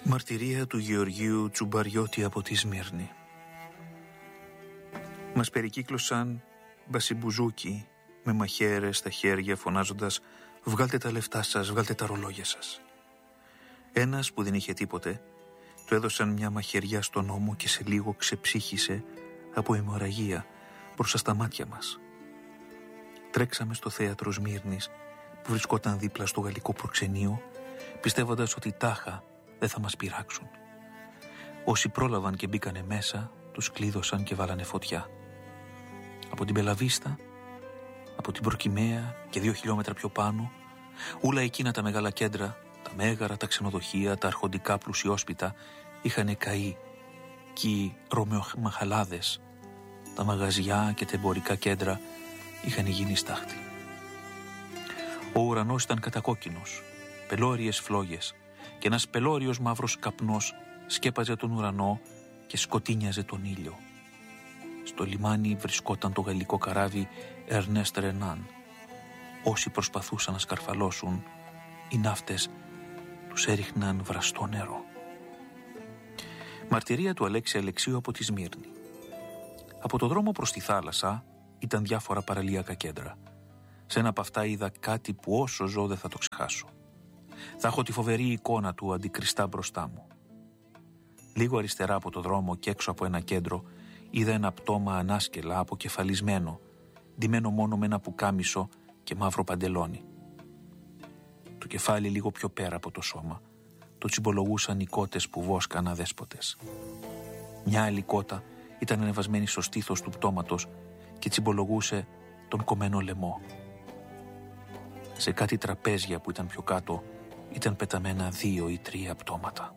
Μαρτυρία του Γεωργίου Τσουμπαριώτη από τη Σμύρνη. Μας περικύκλωσαν μπασιμπουζούκι με μαχαίρες στα χέρια, φωνάζοντας «Βγάλτε τα λεφτά σας, βγάλτε τα ρολόγια σας». Ένας που δεν είχε τίποτε του έδωσαν μια μαχαιριά στον ώμο και σε λίγο ξεψύχησε από αιμορραγία μπροστά στα μάτια μας. Τρέξαμε στο θέατρο Σμύρνης που βρισκόταν δίπλα στο γαλλικό προξενείο, πιστεύοντας ότι τάχα δεν θα μας πειράξουν. Όσοι πρόλαβαν και μπήκανε μέσα, τους κλείδωσαν και βάλανε φωτιά. Από την Μπελαβίστα, από την Προκυμαία και 2 χιλιόμετρα πιο πάνω, όλα εκείνα τα μεγάλα κέντρα, τα μέγαρα, τα ξενοδοχεία, τα αρχοντικά πλουσιόσπιτα είχαν καεί και οι ρωμαιομαχαλάδες, τα μαγαζιά και τα εμπορικά κέντρα είχαν γίνει στάχτη. Ο ουρανός ήταν κατακόκκινος, πελώριες φλόγες και ένας πελώριος μαύρος καπνός σκέπαζε τον ουρανό και σκοτίνιαζε τον ήλιο. Στο λιμάνι βρισκόταν το γαλλικό καράβι Ερνέστ Ρενάν. Όσοι προσπαθούσαν να σκαρφαλώσουν, οι ναύτες τους έριχναν βραστό νερό. Μαρτυρία του Αλέξη Αλεξίου από τη Σμύρνη. Από το δρόμο προς τη θάλασσα ήταν διάφορα παραλιακά κέντρα. Σε ένα από αυτά είδα κάτι που όσο ζω δεν θα το ξεχάσω. Θα έχω τη φοβερή εικόνα του αντικριστά μπροστά μου. Λίγο αριστερά από το δρόμο και έξω από ένα κέντρο είδα ένα πτώμα ανάσκελα αποκεφαλισμένο, ντυμένο μόνο με ένα πουκάμισο και μαύρο παντελόνι. Το κεφάλι λίγο πιο πέρα από το σώμα το τσιμπολογούσαν οι κότες που βόσκαν αδέσποτες. Μια άλλη κότα ήταν ανεβασμένη στο στήθος του πτώματος και τσιμπολογούσε τον κομμένο λαιμό. Σε κάτι τραπέζια που ήταν πιο κάτω ήταν πεταμένα 2 ή 3 πτώματα.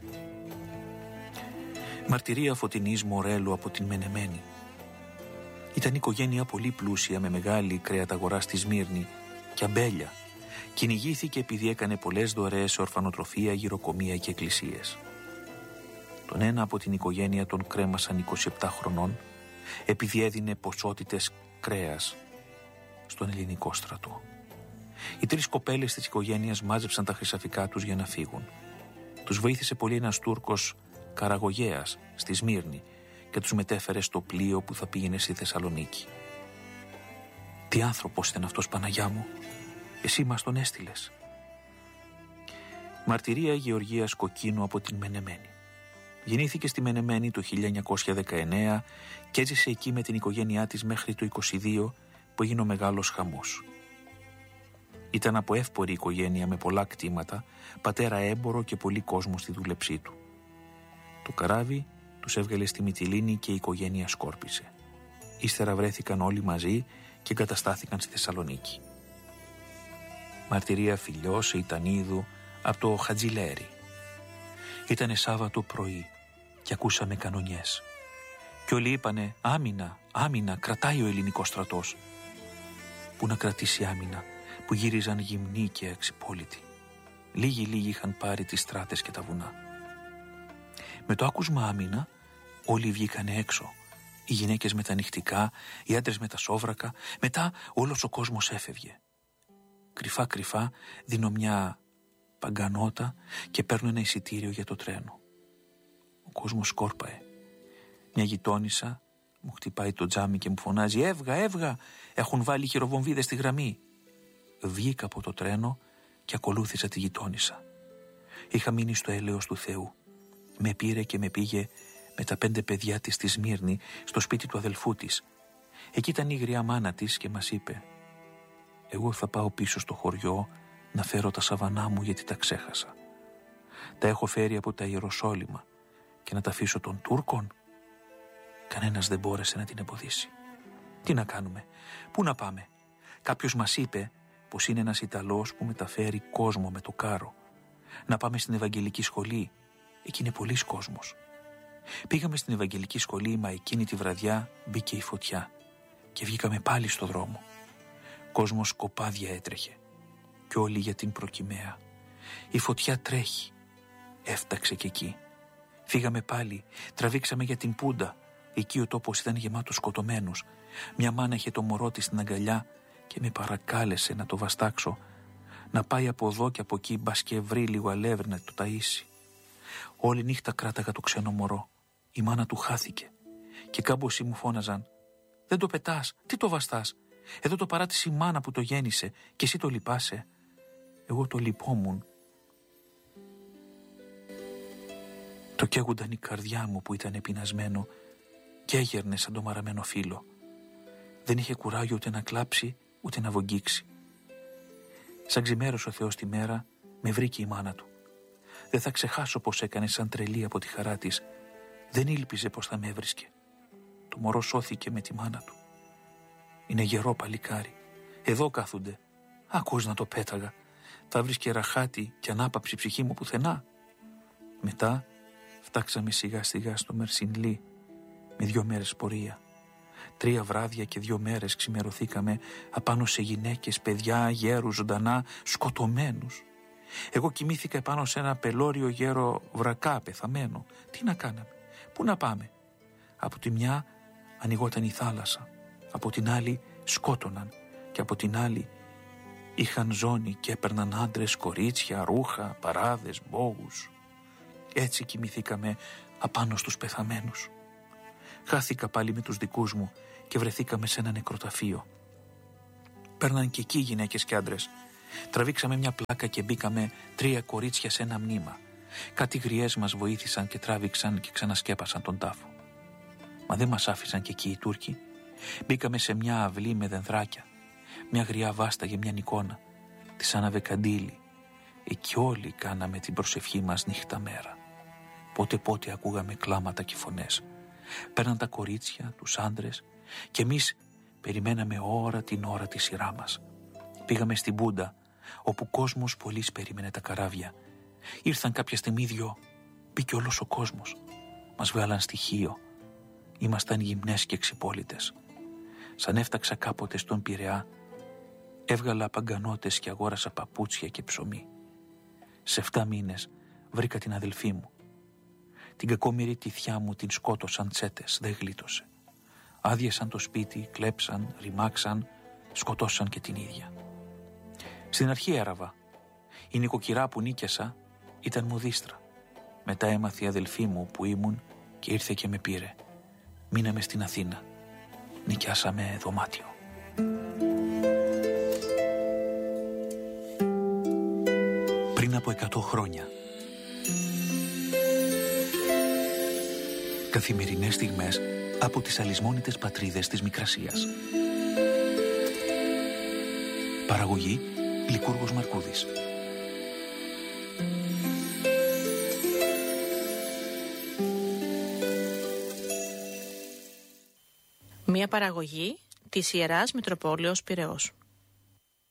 Μαρτυρία Φωτεινής Μορέλου από την Μενεμένη. Ήταν οικογένεια πολύ πλούσια με μεγάλη κρεαταγορά στη Σμύρνη και αμπέλια. Κυνηγήθηκε επειδή έκανε πολλές δωρεές σε ορφανοτροφία, γυροκομεία και εκκλησίες. Τον ένα από την οικογένεια τον κρέμασαν 27 χρονών επειδή έδινε ποσότητες κρέας στον ελληνικό στρατό. Οι 3 κοπέλες της οικογένειας μάζεψαν τα χρυσαφικά τους για να φύγουν. Τους βοήθησε πολύ ένας Τούρκος Καραγωγέας στη Σμύρνη και τους μετέφερε στο πλοίο που θα πήγαινε στη Θεσσαλονίκη. Τι άνθρωπος ήταν αυτός, Παναγιά μου, εσύ μας τον έστειλες. Μαρτυρία Γεωργίας Κοκκίνου από την Μενεμένη. Γεννήθηκε στη Μενεμένη το 1919 και έζησε εκεί με την οικογένειά της μέχρι το 22 που έγινε ο μεγάλος χαμός. Ήταν από εύπορη οικογένεια με πολλά κτήματα, πατέρα έμπορο και πολύ κόσμο στη δούλεψή του. Το καράβι τους έβγαλε στη Μυτιλήνη και η οικογένεια σκόρπισε. Ύστερα βρέθηκαν όλοι μαζί και εγκαταστάθηκαν στη Θεσσαλονίκη. Μαρτυρία Φιλιός Ιτανίδου από το Χατζηλέρι. Ήτανε Σάββατο πρωί και ακούσαμε κανονιές. Και όλοι είπανε «Άμυνα, άμυνα, κρατάει ο ελληνικός στρατός». Πού να κρατήσει άμυνα, που γύριζαν γυμνοί και αξιπόλυτοι. Λίγοι είχαν πάρει τις στράτες και τα βουνά. Με το άκουσμα άμυνα όλοι βγήκανε έξω. Οι γυναίκες με τα νυχτικά, οι άντρες με τα σόβρακα, μετά όλος ο κόσμος έφευγε. Κρυφά δίνω μια παγκανότα και παίρνω ένα εισιτήριο για το τρένο. Ο κόσμος σκόρπαε. Μια γειτόνισσα μου χτυπάει το τζάμι και μου φωνάζει «Έβγα, έχουν βάλει χειροβομβίδες στη γραμμή». Βγήκα από το τρένο και ακολούθησα τη γειτόνισσα. Είχα μείνει στο έλεος του Θεού. Με πήρε και με πήγε με τα 5 παιδιά της στη Σμύρνη στο σπίτι του αδελφού της. Εκεί ήταν η γριά μάνα της και μας είπε «Εγώ θα πάω πίσω στο χωριό να φέρω τα σαβανά μου γιατί τα ξέχασα. Τα έχω φέρει από τα Ιεροσόλυμα και να τα αφήσω των Τούρκων». Κανένας δεν μπόρεσε να την εμποδίσει. Τι να κάνουμε, πού να πάμε. Κάποιος μας είπε πως είναι ένας Ιταλός που μεταφέρει κόσμο με το κάρο. Να πάμε στην Ευαγγελική Σχολή, εκεί είναι πολύς κόσμος. Πήγαμε στην Ευαγγελική Σχολή, μα εκείνη τη βραδιά μπήκε η φωτιά και βγήκαμε πάλι στο δρόμο. Κόσμος κοπάδια έτρεχε και όλοι για την Προκυμαία. Η φωτιά τρέχει. Έφταξε και εκεί. Φύγαμε πάλι, τραβήξαμε για την Πούντα. Εκεί ο τόπος ήταν γεμάτος σκοτωμένους. Μια μάνα είχε το μωρό της στην αγκαλιά και με παρακάλεσε να το βαστάξω, να πάει από εδώ και από εκεί μπας και βρει λίγο αλεύρι να το ταΐσει. Όλη νύχτα κράταγα το ξένο μωρό. Η μάνα του χάθηκε. Και κάμποσοι μου φώναζαν: «Δεν το πετάς, τι το βαστάς? Εδώ το παράτησε η μάνα που το γέννησε και εσύ το λυπάσαι». Εγώ το λυπόμουν. Το καίγονταν η καρδιά μου που ήταν πεινασμένο και έγερνε σαν το μαραμένο φύλλο. Δεν είχε κουράγιο ούτε να κλάψει ούτε να βογγίξει. Σαν ξημέρωσε ο Θεός τη μέρα, με βρήκε η μάνα του. Δεν θα ξεχάσω πως έκανε σαν τρελή από τη χαρά της. Δεν ήλπιζε πως θα με έβρισκε. Το μωρό σώθηκε με τη μάνα του. Είναι γερό παλικάρι. Εδώ κάθονται. Ακούς να το πέταγα. Θα βρίσκε ραχάτι και ανάπαψη ψυχή μου πουθενά. Μετά φτάξαμε σιγά σιγά στο Μερσινλί με 2 μέρες πορεία. 3 βράδια και 2 μέρες ξημερωθήκαμε απάνω σε γυναίκες, παιδιά, γέρους, ζωντανά, σκοτωμένους. Εγώ κοιμήθηκα επάνω σε ένα πελώριο γέρο βρακά πεθαμένο. Τι να κάναμε, πού να πάμε? Από τη μια ανοιγόταν η θάλασσα, από την άλλη σκότωναν και από την άλλη είχαν ζώνη και έπαιρναν άντρες, κορίτσια, ρούχα, παράδες, μπόγους. Έτσι κοιμηθήκαμε απάνω στους πεθαμένους. Χάθηκα πάλι με τους δικούς μου και βρεθήκαμε σε ένα νεκροταφείο. Παίρναν και εκεί γυναίκες και άντρες. Τραβήξαμε μια πλάκα και μπήκαμε 3 κορίτσια σε ένα μνήμα. Κάτι γριές μας βοήθησαν και τράβηξαν και ξανασκέπασαν τον τάφο. Μα δεν μας άφησαν και εκεί οι Τούρκοι. Μπήκαμε σε μια αυλή με δενδράκια. Μια γριά βάσταγε μια εικόνα. Της άναβε καντήλι. Εκεί όλοι κάναμε την προσευχή μας νύχτα μέρα. Πότε ακούγαμε κλάματα και φωνές. Παίρναν τα κορίτσια, τους άντρες και εμείς περιμέναμε ώρα την ώρα τη σειρά μας. Πήγαμε στην Μπούντα, όπου κόσμος πολύς περίμενε τα καράβια. Ήρθαν κάποια στιγμή 2, μπήκε όλος ο κόσμος. Μας βγάλαν στοιχείο. Ήμασταν γυμνές και ξυπόλυτες. Σαν έφταξα κάποτε στον Πειραιά, έβγαλα παγκανότες και αγόρασα παπούτσια και ψωμί. Σε 7 μήνες βρήκα την αδελφή μου. Την κακόμοιρη τη θιά μου την σκότωσαν τσέτες, δεν γλίτωσε. Άδειασαν το σπίτι, κλέψαν, ρημάξαν, σκοτώσαν και την ίδια. Στην αρχή έραβα. Η νοικοκυρά που νίκιασα ήταν μουδίστρα. Μετά έμαθε η αδελφή μου που ήμουν και ήρθε και με πήρε. Μείναμε στην Αθήνα. Νοικιάσαμε δωμάτιο. Πριν από 100 χρόνια. Καθημερινές στιγμές από τις αλυσμόνητες πατρίδες της Μικρασίας. Παραγωγή Λικούργος Μαρκούδης. Μια παραγωγή της Ιεράς Μητροπόλεως Πειραιώς.